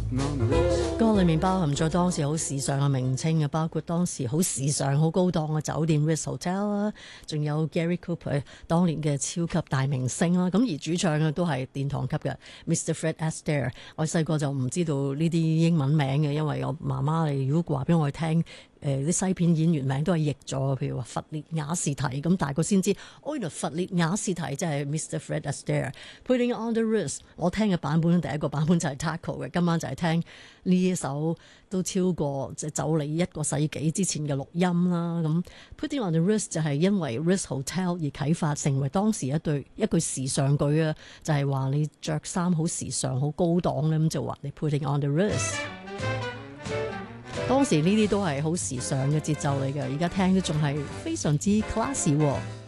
歌裏面包含咗當時好時尚嘅名稱嘅，包括當時好時尚好高檔嘅酒店 Ritz Hotel 啦，仲有 Gary Cooper 當年嘅超級大明星啦，咁而主唱嘅都係殿堂級嘅 Mr. Fred Astaire。我細個就唔知道呢啲英文名嘅，因為我媽媽如果話俾我聽啲西片演員名都係譯咗，譬如話弗列雅士提，咁大個先知，原來弗列雅士提即係 Mr. Fred Astaire。Putting on the Ritz， 我聽嘅版本第一個版本就係 Taco 嘅，今晚就係聽呢一首都超過即係走嚟1個世紀之前嘅錄音啦。咁 Putting on the Ritz 就係因為 Ritz Hotel 而啟發成為當時一句時尚句啊，就係話你着衫好時尚好高檔咧，咁就話你 Putting on the Ritz。當時呢啲都係好時尚嘅節奏嚟嘅，而家聽都仲係非常之 classy 喎。